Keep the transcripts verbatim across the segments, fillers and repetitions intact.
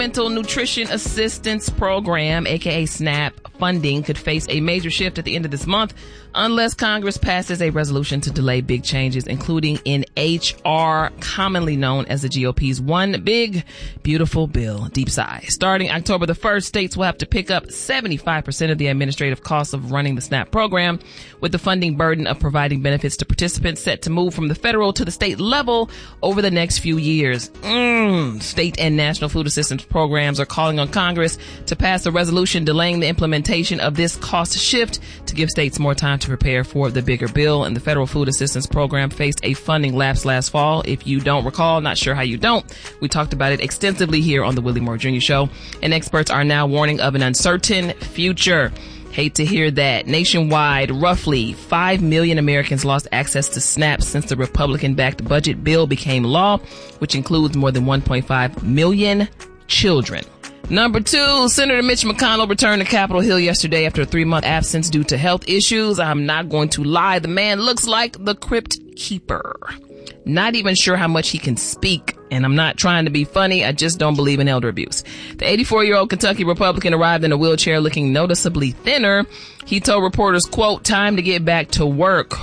Supplemental Nutrition Assistance Program, aka SNAP, funding could face a major shift at the end of this month unless Congress passes a resolution to delay big changes, including in H R, commonly known as the G O P's One Big Beautiful Bill. Deep sigh. Starting October the first, states will have to pick up seventy-five percent of the administrative costs of running the SNAP program, with the funding burden of providing benefits to participants set to move from the federal to the state level over the next few years. Mm. State and national food assistance programs are calling on Congress to pass a resolution delaying the implementation of this cost shift to give states more time to prepare for the bigger bill. And the federal food assistance program faced a funding lapse last fall. If you don't recall, not sure how you don't, we talked about it extensively here on the Willie Moore Junior Show, and experts are now warning of an uncertain future. Hate to hear that. Nationwide, roughly five million Americans lost access to SNAP since the Republican-backed budget bill became law, which includes more than one point five million children. Number two, Senator Mitch McConnell returned to Capitol Hill yesterday after a three-month absence due to health issues. I'm not going to lie, the man looks like the Crypt Keeper. Not even sure how much he can speak, and I'm not trying to be funny, I just don't believe in elder abuse. The eighty-four-year-old Kentucky Republican arrived in a wheelchair looking noticeably thinner. He told reporters, quote, "Time to get back to work."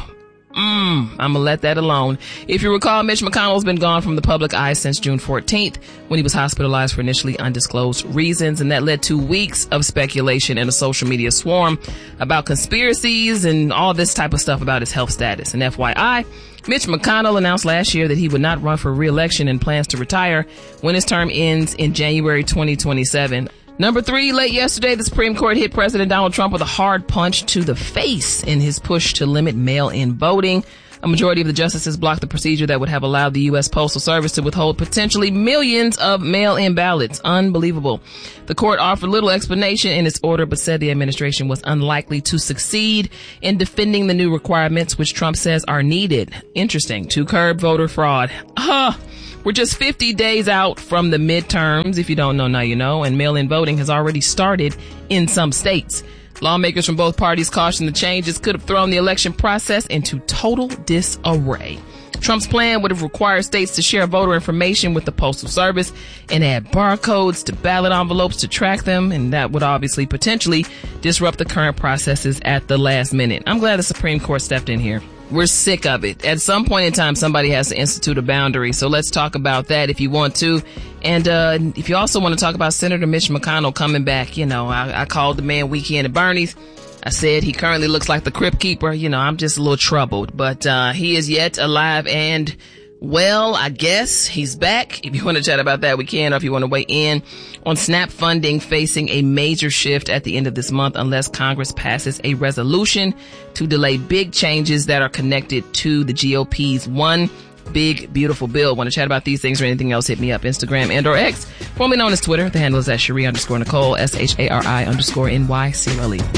Mm, I'm gonna let that alone. If you recall, Mitch McConnell's been gone from the public eye since June fourteenth, when he was hospitalized for initially undisclosed reasons, and that led to weeks of speculation and a social media swarm about conspiracies and all this type of stuff about his health status. And F Y I, Mitch McConnell announced last year that he would not run for re-election and plans to retire when his term ends in January twenty twenty-seven. Number three, late yesterday, the Supreme Court hit President Donald Trump with a hard punch to the face in his push to limit mail-in voting. A majority of the justices blocked the procedure that would have allowed the U S Postal Service to withhold potentially millions of mail-in ballots. Unbelievable. The court offered little explanation in its order, but said the administration was unlikely to succeed in defending the new requirements, which Trump says are needed. Interesting. To curb voter fraud. Huh. We're just fifty days out from the midterms. If you don't know, now you know. And mail-in voting has already started in some states. Lawmakers from both parties caution the changes could have thrown the election process into total disarray. Trump's plan would have required states to share voter information with the Postal Service and add barcodes to ballot envelopes to track them, and that would obviously potentially disrupt the current processes at the last minute. I'm glad the Supreme Court stepped in here. We're sick of it. At some point in time, somebody has to institute a boundary. So let's talk about that if you want to. And uh if you also want to talk about Senator Mitch McConnell coming back, you know, I, I called the man Weekend at Bernie's. I said he currently looks like the Crypt Keeper. You know, I'm just a little troubled. But uh he is yet alive and well, I guess he's back. If you want to chat about that, we can. Or if you want to weigh in on SNAP funding facing a major shift at the end of this month unless Congress passes a resolution to delay big changes that are connected to the G O P's One Big Beautiful Bill. Want to chat about these things or anything else, hit me up, Instagram and or X, formerly known as Twitter. The handle is at Shari underscore Nicole, S H A R I underscore N Y C L E.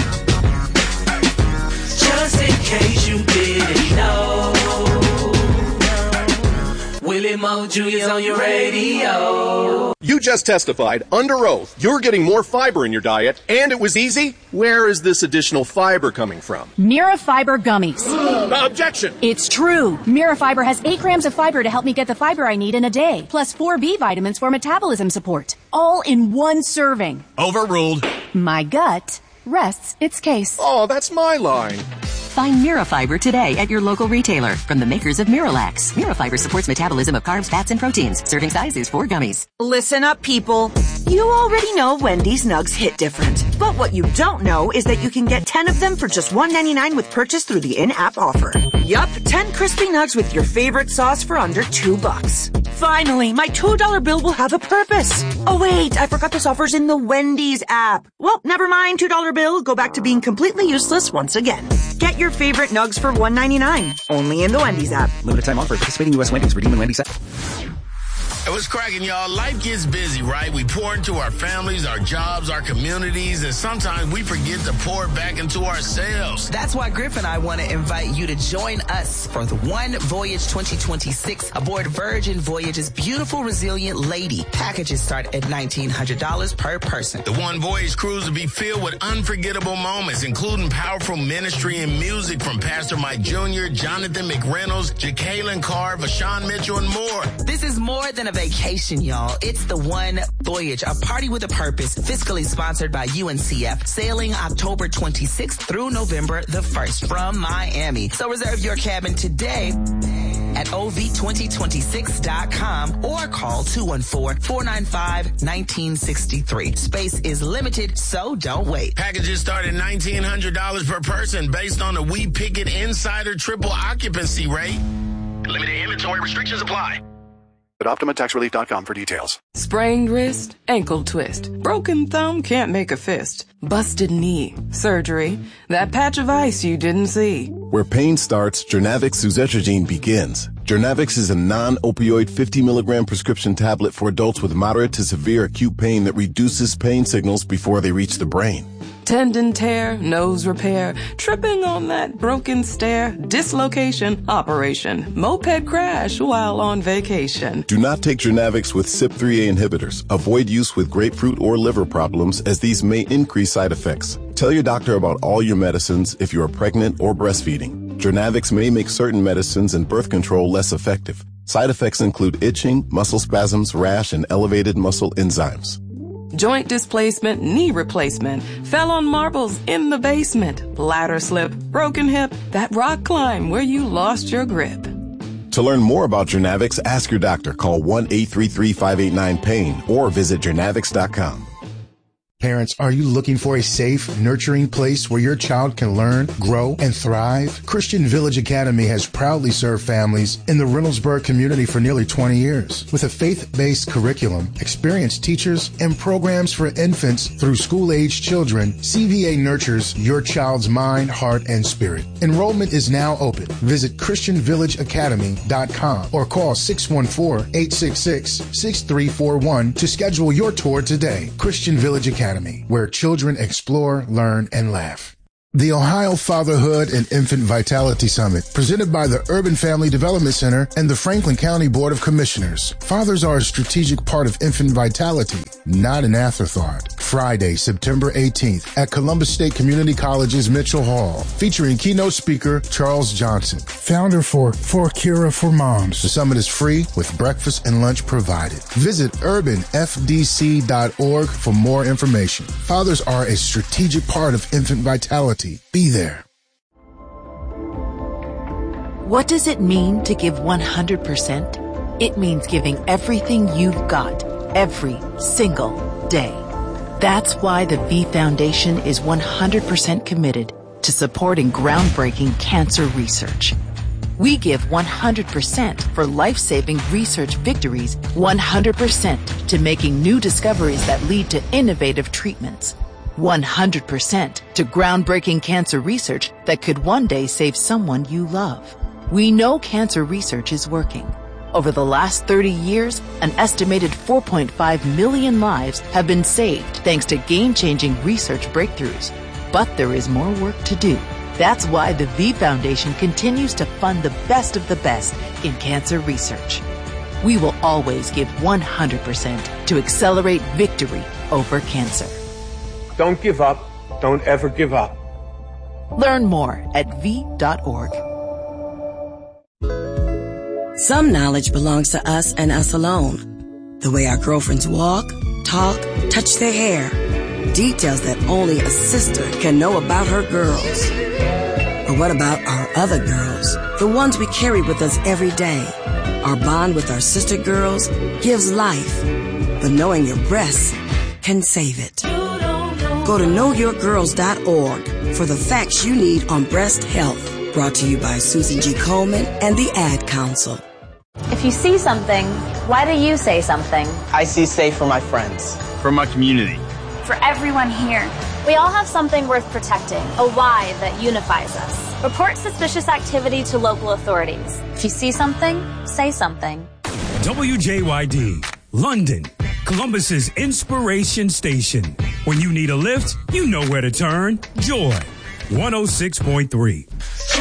Just in case you didn't know, Willie Moore Junior's on your radio. You just testified under oath you're getting more fiber in your diet, and it was easy. Where is this additional fiber coming from? Mirafiber gummies. uh, objection. It's true. Mirafiber has eight grams of fiber to help me get the fiber I need in a day, plus four B vitamins for metabolism support, all in one serving. Overruled. My gut rests its case. Oh, that's my line. Find Mirafiber today at your local retailer from the makers of Miralax. Mirafiber supports metabolism of carbs, fats, and proteins. Serving size is four gummies. Listen up, people. You already know Wendy's Nugs hit different. But what you don't know is that you can get ten of them for just one ninety-nine with purchase through the in-app offer. Yup, ten crispy nugs with your favorite sauce for under two bucks. Finally, my two dollar bill will have a purpose. Oh wait, I forgot this offer's in the Wendy's app. Well, never mind, two dollar bill. Go back to being completely useless once again. Get your favorite nugs for one ninety-nine. Only in the Wendy's app. Limited time offer. Participating U S Wendy's. Redeem in Wendy's app. Hey, what's cracking, y'all? Life gets busy, right? We pour into our families, our jobs, our communities, and sometimes we forget to pour back into ourselves. That's why Griff and I want to invite you to join us for the One Voyage twenty twenty-six aboard Virgin Voyage's beautiful, resilient lady. Packages start at nineteen hundred dollars per person. The One Voyage cruise will be filled with unforgettable moments, including powerful ministry and music from Pastor Mike Junior, Jonathan McReynolds, Jacqueline Carr, Vashawn Mitchell, and more. This is more than a a vacation, y'all. It's the One Voyage, a party with a purpose, fiscally sponsored by U N C F, sailing October twenty-sixth through November the first from Miami. So reserve your cabin today at O V twenty twenty-six dot com or call two one four, four nine five, one nine six three. Space is limited, so don't wait. Packages start at nineteen hundred dollars per person based on the We Pick It Insider triple occupancy rate. Limited inventory restrictions apply. At Optima Tax Relief dot com for details. Sprained wrist, ankle twist, broken thumb can't make a fist, busted knee, surgery, that patch of ice you didn't see. Where pain starts, Jernavix suzetrigine begins. Jernavix is a non-opioid fifty milligram prescription tablet for adults with moderate to severe acute pain that reduces pain signals before they reach the brain. Tendon tear, nose repair, tripping on that broken stair, dislocation, operation, moped crash while on vacation. Do not take Jernavix with C Y P three A inhibitors. Avoid use with grapefruit or liver problems, as these may increase side effects. Tell your doctor about all your medicines if you are pregnant or breastfeeding. Jernavix may make certain medicines and birth control less effective. Side effects include itching, muscle spasms, rash, and elevated muscle enzymes. Joint displacement, knee replacement, fell on marbles in the basement, ladder slip, broken hip, that rock climb where you lost your grip. To learn more about Jernavix, ask your doctor. Call one eight three three, five eight nine, pain or visit Jernavix dot com. Parents, are you looking for a safe, nurturing place where your child can learn, grow, and thrive? Christian Village Academy has proudly served families in the Reynoldsburg community for nearly twenty years. With a faith-based curriculum, experienced teachers, and programs for infants through school-age children, C V A nurtures your child's mind, heart, and spirit. Enrollment is now open. Visit Christian Village Academy dot com or call six one four, eight six six, six three four one to schedule your tour today. Christian Village Academy, where children explore, learn, and laugh. The Ohio Fatherhood and Infant Vitality Summit, presented by the Urban Family Development Center and the Franklin County Board of Commissioners. Fathers are a strategic part of infant vitality, not an afterthought. Friday, September eighteenth at Columbus State Community College's Mitchell Hall, featuring keynote speaker Charles Johnson, founder for For Cura for Moms. The summit is free with breakfast and lunch provided. Visit urban f d c dot org for more information. Fathers are a strategic part of infant vitality. Be there. What does it mean to give one hundred percent? It means giving everything you've got, every single day. That's why the V Foundation is one hundred percent committed to supporting groundbreaking cancer research. We give one hundred percent for life-saving research victories, one hundred percent to making new discoveries that lead to innovative treatments, one hundred percent to groundbreaking cancer research that could one day save someone you love. We know cancer research is working. Over the last thirty years, an estimated four point five million lives have been saved thanks to game-changing research breakthroughs. But there is more work to do. That's why the V Foundation continues to fund the best of the best in cancer research. We will always give one hundred percent to accelerate victory over cancer. Don't give up. Don't ever give up. Learn more at v dot org. Some knowledge belongs to us and us alone. The way our girlfriends walk, talk, touch their hair. Details that only a sister can know about her girls. But what about our other girls? The ones we carry with us every day. Our bond with our sister girls gives life. But knowing your breasts can save it. Go to know your girls dot org for the facts you need on breast health. Brought to you by Susan G. Komen and the Ad Council. If you see something, why do you say something? I see safe for my friends. For my community. For everyone here. We all have something worth protecting, a why that unifies us. Report suspicious activity to local authorities. If you see something, say something. W J Y D, London, Columbus's inspiration station. When you need a lift, you know where to turn. Joy, one oh six point three.